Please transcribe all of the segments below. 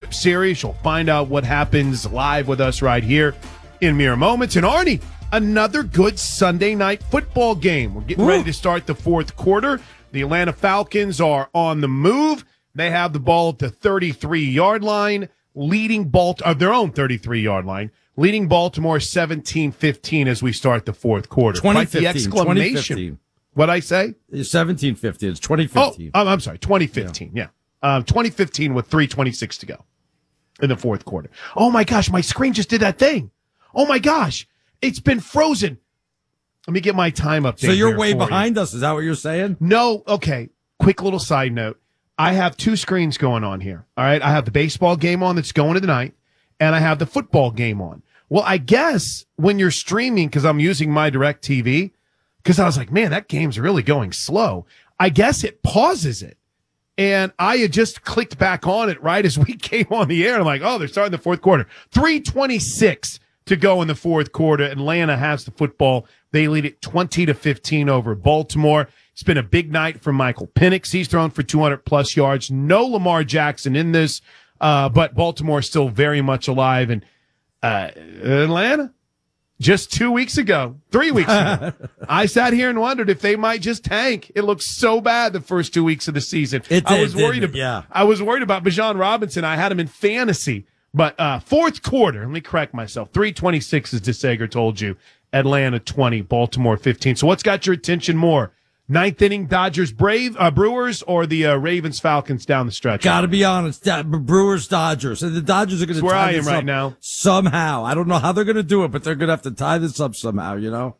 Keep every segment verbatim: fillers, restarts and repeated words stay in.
Clip series. You'll find out what happens live with us right here in mere moments. And Arnie, another good Sunday night football game. We're getting Ooh. ready to start the fourth quarter. The Atlanta Falcons are on the move. They have the ball at the thirty-three-yard line, leading Baltimore, uh, their own thirty-three-yard line, leading Baltimore seventeen fifteen as we start the fourth quarter. twenty fifteen. twenty fifteen. What'd I say? seventeen fifteen. It's twenty fifteen. Oh, I'm sorry, twenty fifteen, yeah. yeah. Um, twenty fifteen with three twenty-six to go in the fourth quarter. Oh, my gosh, my screen just did that thing. Oh, my gosh, it's been frozen. Let me get my time update. So you're way behind you. us. Is that what you're saying? No. Okay. Quick little side note. I have two screens going on here. All right. I have the baseball game on that's going to the night, and I have the football game on. Well, I guess when you're streaming, because I'm using my DirecTV, because I was like, man, that game's really going slow. I guess it pauses it. And I had just clicked back on it right as we came on the air. And I'm like, oh, they're starting the fourth quarter. three twenty-six to go in the fourth quarter. Atlanta has the football. They lead it twenty to fifteen over Baltimore. It's been a big night for Michael Penix. He's thrown for two hundred plus yards. No Lamar Jackson in this, uh, but Baltimore is still very much alive. And uh, Atlanta, just two weeks ago, three weeks ago, I sat here and wondered if they might just tank. It looked so bad the first two weeks of the season. It did, I was worried. did, about, yeah. I was worried about Bijan Robinson. I had him in fantasy. But uh, fourth quarter, let me correct myself. three twenty-six, as DeSager told you. Atlanta twenty, Baltimore fifteen. So what's got your attention more? Ninth inning, Dodgers, Brave, uh, Brewers, or the uh, Ravens, Falcons down the stretch? Got to be honest, da- Brewers, Dodgers. And the Dodgers are going to tie where I am this right up now. Somehow. I don't know how they're going to do it, but they're going to have to tie this up somehow, you know?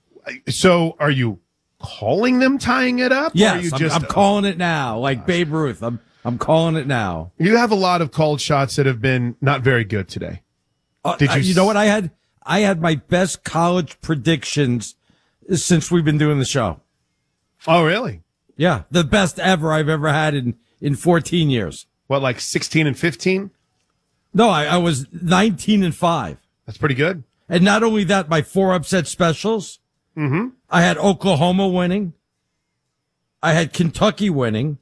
So are you calling them tying it up? Yes, or are you I'm, just, I'm calling it now, like Babe Ruth. I'm I'm calling it now. You have a lot of called shots that have been not very good today. Uh, Did you? You know what? I had I had my best college predictions since we've been doing the show. Oh, really? Yeah, the best ever I've ever had in, in fourteen years. What, like sixteen and fifteen? No, I, I was nineteen and five. That's pretty good. And not only that, my four upset specials. Mm-hmm. I had Oklahoma winning. I had Kentucky winning.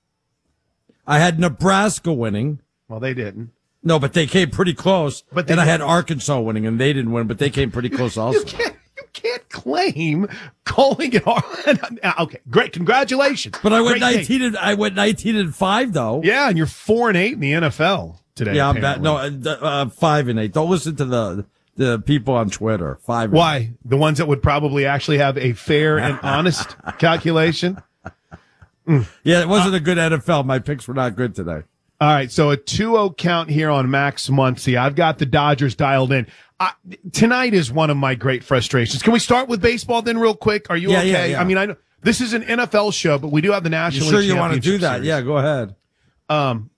I had Nebraska winning. Well, they didn't. No, but they came pretty close. But then I had Arkansas winning, and they didn't win, but they came pretty close also. You can't, you can't claim calling it hard. Okay, great. Congratulations. But I went Great nineteen and I went nineteen and five though. Yeah, and you're four and eight in the N F L today. Yeah, I'm bad. No, uh, uh, five and eight. Don't listen to the the people on Twitter. Five. And Why? eight. The ones that would probably actually have a fair and honest calculation. Mm. Yeah, it wasn't a good N F L. My picks were not good today. All right, so a two oh count here on Max Muncy. I've got the Dodgers dialed in. I, tonight is one of my great frustrations. Can we start with baseball then real quick? Are you yeah, okay? Yeah, yeah. I mean, I know this is an N F L show, but we do have the National You sure League you want to do that? Series. Yeah, go ahead. Um,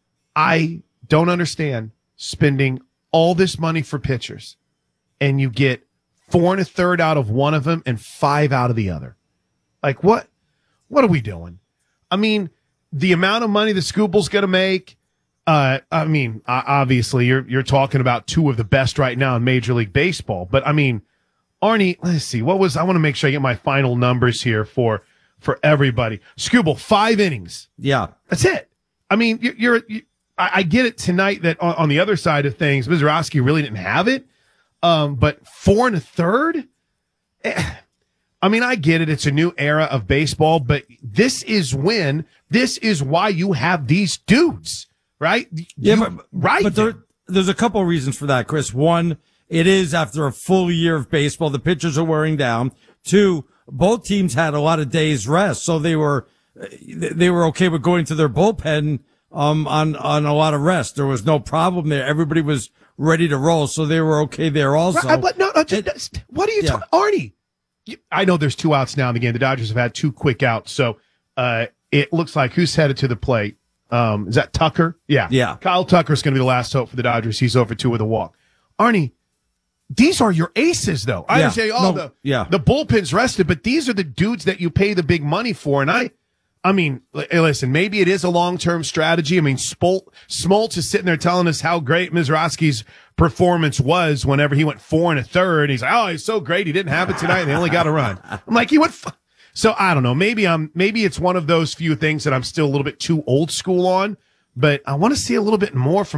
I don't understand spending all this money for pitchers, and you get four and a third out of one of them and five out of the other. Like, what? What are we doing? I mean, the amount of money the Scooble's going to make, uh, I mean, obviously you're, you're talking about two of the best right now in Major League Baseball. But I mean, Arnie, let's see, what was, I want to make sure I get my final numbers here for, for everybody. Scooble, five innings. Yeah. That's it. I mean, you're, you're you, I, I get it tonight that on, on the other side of things, Mizrachi really didn't have it. Um, but four and a third? Eh. I mean, I get it. It's a new era of baseball, but this is when, this is why you have these dudes, right? Yeah, you, but, right. But there, there's a couple of reasons for that, Chris. One, it is after a full year of baseball. The pitchers are wearing down. Two, both teams had a lot of days rest, so they were, they were okay with going to their bullpen, um, on, on a lot of rest. There was no problem there. Everybody was ready to roll, so they were okay there also. Right, but no, no just, what are you yeah. talking, Arnie? I know there's two outs now in the game. The Dodgers have had two quick outs. So uh, it looks like who's headed to the plate? Um, is that Tucker? Yeah. Yeah. Kyle Tucker's going to be the last hope for the Dodgers. He's over two with a walk. Arnie, these are your aces, though. I yeah. understand, oh, no, the, yeah. the bullpen's rested, but these are the dudes that you pay the big money for. And I, I mean, listen, maybe it is a long-term strategy. I mean, Spolt, Smoltz is sitting there telling us how great Mizrachi's performance was whenever he went four and a third. He's like, oh, he's so great. He didn't have it tonight. And they only got a run. I'm like, he went. F-. So I don't know. Maybe I'm, maybe it's one of those few things that I'm still a little bit too old school on, but I want to see a little bit more from